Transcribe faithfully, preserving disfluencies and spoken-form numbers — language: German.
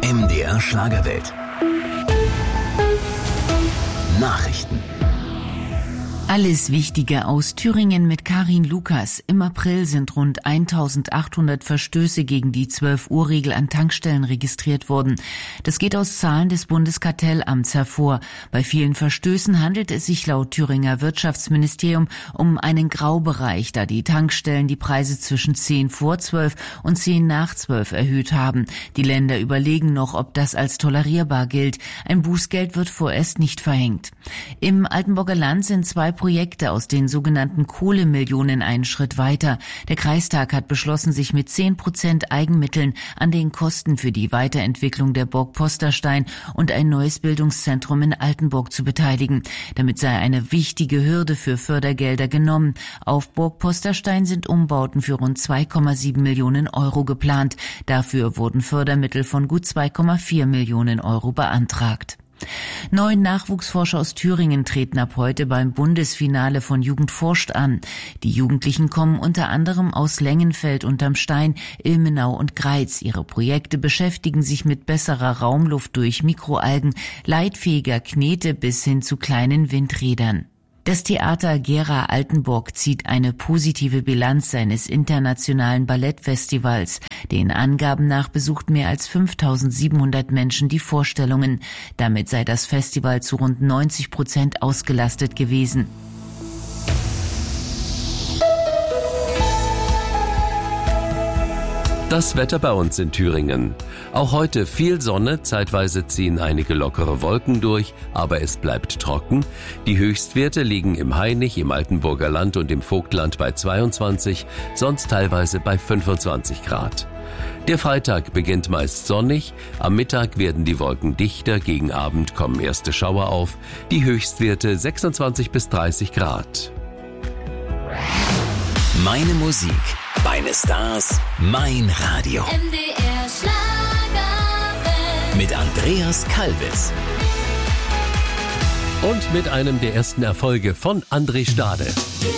M D R Schlagerwelt. Nachrichten. Alles Wichtige aus Thüringen mit Karin Lukas. Im April sind rund eintausendachthundert Verstöße gegen die zwölf Uhr Regel an Tankstellen registriert worden. Das geht aus Zahlen des Bundeskartellamts hervor. Bei vielen Verstößen handelt es sich laut Thüringer Wirtschaftsministerium um einen Graubereich, da die Tankstellen die Preise zwischen zehn vor zwölf und zehn nach zwölf erhöht haben. Die Länder überlegen noch, ob das als tolerierbar gilt. Ein Bußgeld wird vorerst nicht verhängt. Im Altenburger Land sind zwei Projekte aus den sogenannten Kohlemillionen einen Schritt weiter. Der Kreistag hat beschlossen, sich mit zehn Prozent Eigenmitteln an den Kosten für die Weiterentwicklung der Burg Posterstein und ein neues Bildungszentrum in Altenburg zu beteiligen. Damit sei eine wichtige Hürde für Fördergelder genommen. Auf Burg Posterstein sind Umbauten für rund zwei Komma sieben Millionen Euro geplant. Dafür wurden Fördermittel von gut zwei Komma vier Millionen Euro beantragt. Neun Nachwuchsforscher aus Thüringen treten ab heute beim Bundesfinale von Jugend forscht an. Die Jugendlichen kommen unter anderem aus Lengenfeld unterm Stein, Ilmenau und Greiz. Ihre Projekte beschäftigen sich mit besserer Raumluft durch Mikroalgen, leitfähiger Knete bis hin zu kleinen Windrädern. Das Theater Gera Altenburg zieht eine positive Bilanz seines internationalen Ballettfestivals. Den Angaben nach besucht mehr als fünftausendsiebenhundert Menschen die Vorstellungen. Damit sei das Festival zu rund neunzig Prozent ausgelastet gewesen. Das Wetter bei uns in Thüringen. Auch heute viel Sonne, zeitweise ziehen einige lockere Wolken durch, aber es bleibt trocken. Die Höchstwerte liegen im Hainich, im Altenburger Land und im Vogtland bei zweiundzwanzig, sonst teilweise bei fünfundzwanzig Grad. Der Freitag beginnt meist sonnig, am Mittag werden die Wolken dichter, gegen Abend kommen erste Schauer auf, die Höchstwerte sechsundzwanzig bis dreißig Grad. Meine Musik, meine Stars, mein Radio. M D R Schlagerwelt. Mit Andreas Kalbitz. Und mit einem der ersten Erfolge von André Stade.